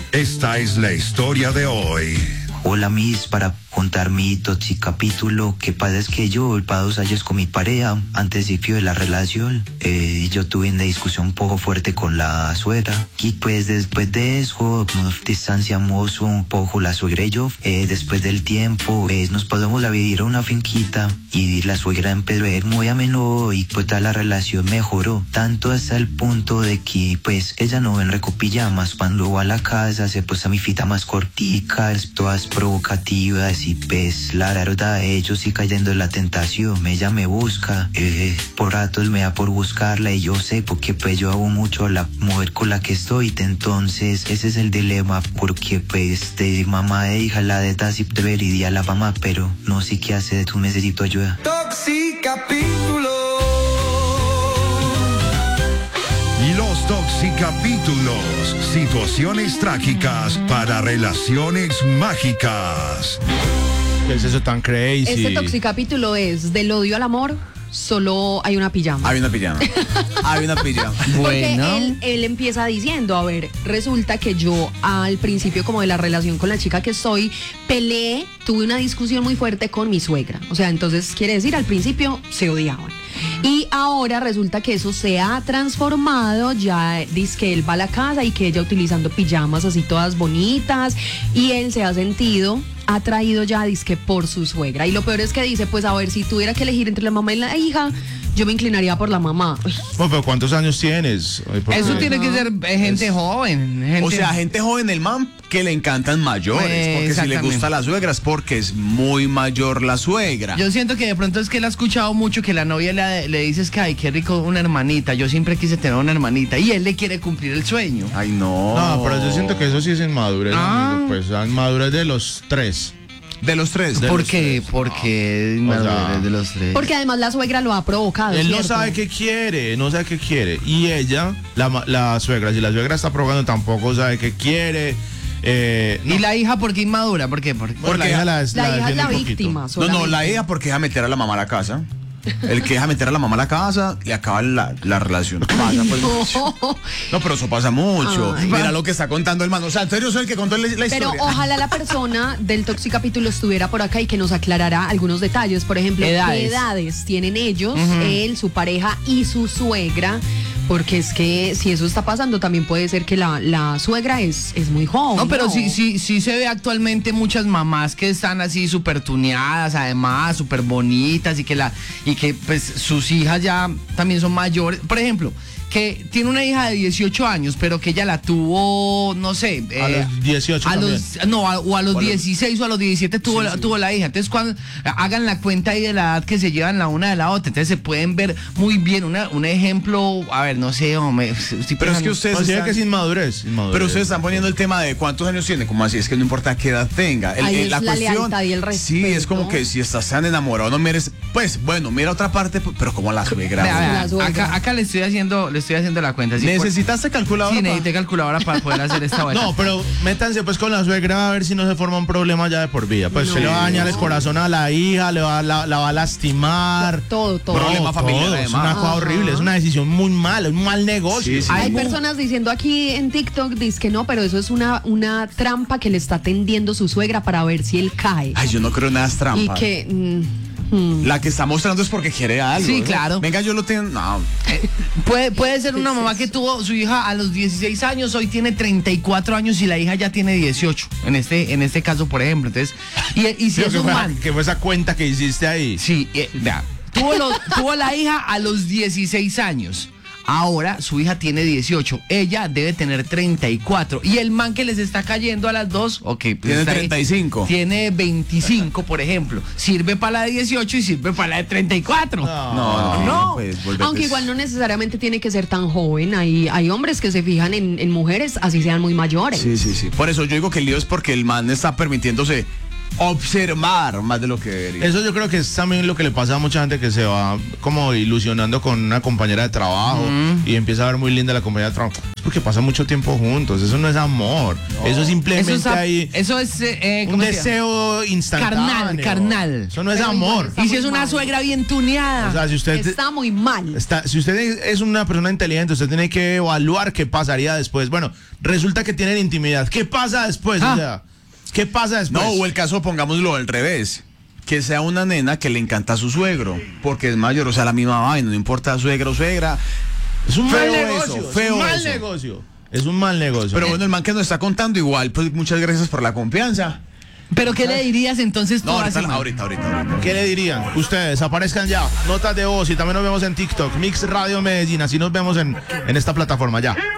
Esta es la historia de hoy. Hola, Miss, para contar mi toxicapítulo. Que pasa es que yo, para 2 años con mi pareja, antes de la relación, yo tuve una discusión un poco fuerte con la suegra. Y pues después de eso, nos distanciamos un poco la suegra y yo. Después del tiempo, nos pasamos a vivir a una finquita y la suegra empezó a ir muy a menudo y pues toda la relación mejoró. Tanto hasta el punto de que pues ella no ven recopillamas. Cuando va a la casa se puso mi fita más corticas, todas provocativas y pues la verdad ellos sí cayendo en la tentación. Ella me busca, por ratos me da por buscarla y yo sé porque pues yo hago mucho a la mujer con la que estoy. Entonces ese es el dilema porque pues de mamá de hija la de Tasi debería la mamá, pero no sé qué hacer, tú necesito ayuda. Toxicapítulo. Los toxicapítulos, situaciones trágicas para relaciones mágicas. ¿Qué es eso tan crazy? Este toxicapítulo es del odio al amor. Solo hay una pijama. Hay una pijama. Hay una pijama. Porque Bueno. él empieza diciendo, a ver, resulta que yo al principio como de la relación con la chica que soy, peleé, tuve una discusión muy fuerte con mi suegra. O sea, entonces quiere decir, al principio se odiaban. Y ahora resulta que eso se ha transformado, ya dice que él va a la casa y que ella utilizando pijamas así todas bonitas y él se ha sentido atraído ya dizque por su suegra. Y lo peor es que dice, pues a ver, si tuviera que elegir entre la mamá y la hija, yo me inclinaría por la mamá. Uy. Bueno, pero ¿cuántos años tienes? Eso tiene que ser gente joven. O sea, gente joven, el man que le encantan mayores. Porque si le Exactamente. gusta la suegra es porque es muy mayor la suegra. Yo siento que de pronto es que él ha escuchado mucho que la novia le dice es que ay, qué rico una hermanita. Yo siempre quise tener una hermanita y él le quiere cumplir el sueño. Ay, no. No, pero yo siento que eso sí es inmadurez, Ah. amigo. Pues inmadurez de los 3. De los 3. De ¿Por los qué? tres. Porque O sea, de los 3. Porque además la suegra lo ha provocado. Él no ¿cierto? sabe qué quiere, no sabe qué quiere. Y ella, la suegra, si la suegra está provocando, tampoco sabe qué quiere. No. ¿Y la hija por qué inmadura? ¿Por qué? Porque la hija La hija es defiende la un poquito. víctima. No, solamente. la hija porque deja meter a la mamá a la casa. El que deja meter a la mamá a la casa le acaba la relación. Pasa, pues, no, pero eso pasa mucho. Ay. Mira lo que está contando el man. O sea, en serio soy el que contó la historia. Pero ojalá la persona del toxicapítulo estuviera por acá y que nos aclarara algunos detalles. Por ejemplo, Edades. ¿qué edades tienen ellos, él, su pareja y su suegra? Porque es que si eso está pasando, también puede ser que la suegra es muy joven. No, pero sí se ve actualmente muchas mamás que están así súper tuneadas, además, súper bonitas y que pues sus hijas ya también son mayores. Por ejemplo, que tiene una hija de 18 años, pero que ella la tuvo, no sé. A los 18 a también. o a los 16 o a los 17 tuvo la hija. Entonces, cuando hagan la cuenta ahí de la edad que se llevan la una de la otra, entonces se pueden ver muy bien un ejemplo, a ver, no sé, hombre. Pero es que ustedes Considera están- que es inmadurez. Pero ustedes están poniendo el tema de cuántos años tiene, como así, es que no importa qué edad tenga. Ahí es la lealtad y el Sí, es respeto. como que si estás tan enamorado, no mires, pues bueno, mira otra parte, pero como la suegra. Vea, güey. vea, La suegra. acá le estoy haciendo la cuenta. Sí, ¿Necesitaste calculadora? Sí, pa? necesité calculadora para poder hacer esta vuelta. No, pero métanse pues con la suegra a ver si no se forma un problema ya de por vida. Pues se le va a dañar el corazón a la hija, la va a lastimar. Todo. Problema familiar, todo. Es además. una cosa horrible, es una decisión muy mala, un mal negocio. Sí, sí. Hay personas diciendo aquí en TikTok, dice que no, pero eso es una trampa que le está tendiendo su suegra para ver si él cae. Ay, yo no creo nada es Y trampa. que... La que está mostrando es porque quiere algo. Sí, ¿no? claro. Venga, yo lo tengo. No. Puede ser una mamá que tuvo su hija a los 16 años, hoy tiene 34 años y la hija ya tiene 18. En este caso, por ejemplo. Entonces, y si Creo es que un fue, man. que fue esa cuenta que hiciste ahí. Sí, vea, tuvo la hija a los 16 años. Ahora su hija tiene 18, ella debe tener 34. Y el man que les está cayendo a las dos, ok, pues Tiene está ahí, 35. tiene 25, por ejemplo. Sirve para la de 18 y sirve para la de 34. No, pues, volvete. Aunque igual no necesariamente tiene que ser tan joven. Hay hombres que se fijan en mujeres, así sean muy mayores. Sí. Por eso yo digo que el lío es porque el man está permitiéndose observar más de lo que debería. Eso yo creo que es también lo que le pasa a mucha gente que se va como ilusionando con una compañera de trabajo y empieza a ver muy linda la compañera de trabajo. Es porque pasa mucho tiempo juntos, eso no es amor. Eso simplemente eso es un deseo instantáneo. Carnal. Eso no es Pero amor. igual Y si es una suegra bien tuneada. O sea, si usted Está muy mal. si usted es una persona inteligente, usted tiene que evaluar qué pasaría después. Bueno, resulta que tienen intimidad. ¿Qué pasa después? O sea, ¿qué pasa después? No, o el caso, pongámoslo al revés. Que sea una nena que le encanta a su suegro, porque es mayor, o sea, la misma vaina, no importa suegra o suegra. Es un mal Feo negocio. eso, feo es un mal eso. negocio. Es un mal negocio. Pero bueno, el man que nos está contando igual, pues muchas gracias por la confianza. ¿Pero qué le dirías entonces tú No, a ese man? ahorita. ¿Qué le dirían? Ustedes, aparezcan ya. Notas de voz y también nos vemos en TikTok, Mix Radio Medellín. Así nos vemos en esta plataforma ya.